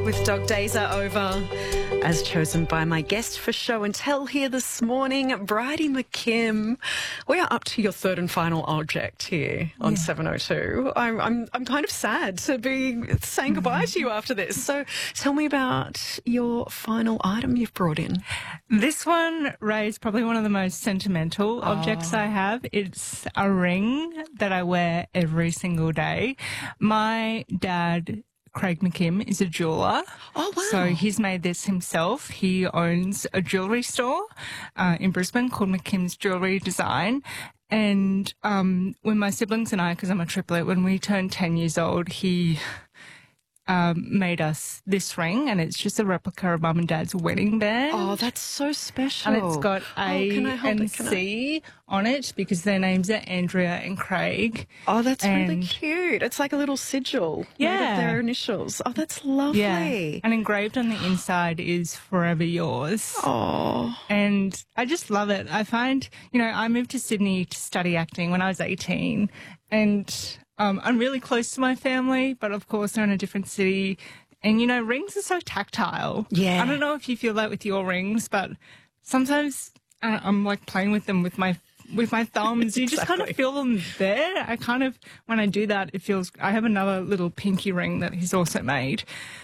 with Dog Days Are Over, as chosen by my guest for show and tell here this morning, Bridie McKim. We are up to your third and final object here on 702. I'm kind of sad to be saying goodbye to you after this. So tell me about your final item you've brought in. This one, Ray, is probably one of the most sentimental objects I have. It's a ring that I wear every single day. My dad, Craig McKim, is a jeweller. Oh, wow. So he's made this himself. He owns a jewellery store in Brisbane called McKim's Jewellery Design. And when my siblings and I, because I'm a triplet, when we turned 10 years old, he made us this ring, and it's just a replica of Mum and Dad's wedding band. Oh, that's so special. And it's got A and C on it because their names are Andrea and Craig. Oh, that's really cute. It's like a little sigil made of their initials. Oh, that's lovely. Yeah. And engraved on the inside is Forever Yours. Oh. And I just love it. I find, I moved to Sydney to study acting when I was 18, and I'm really close to my family, but of course they're in a different city. And, rings are so tactile. Yeah. I don't know if you feel that with your rings, but sometimes I'm like playing with them with my thumbs. You just kind of feel them there. When I do that, it feels, I have another little pinky ring that he's also made.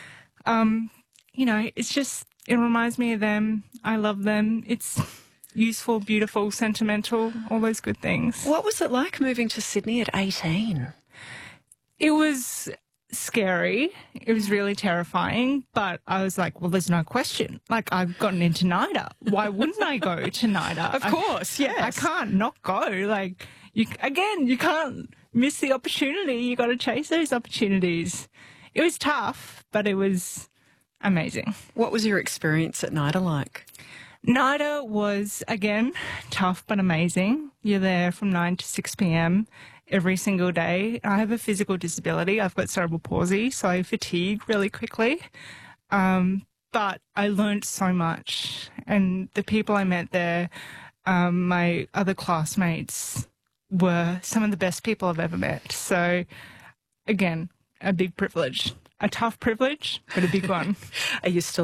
It reminds me of them. I love them. It's useful, beautiful, sentimental, all those good things. What was it like moving to Sydney at 18? It was scary. It was really terrifying, but I was like, well, there's no question. Like, I've gotten into NIDA. Why wouldn't I go to NIDA? Of course, yes. I can't not go. Like, you can't miss the opportunity. You got to chase those opportunities. It was tough, but it was amazing. What was your experience at NIDA like? NIDA was, again, tough but amazing. You're there from 9 to 6 p.m. every single day. I have a physical disability. I've got cerebral palsy, so I fatigue really quickly. But I learned so much. And the people I met there, my other classmates, were some of the best people I've ever met. So, again, a big privilege. A tough privilege, but a big one. Are you still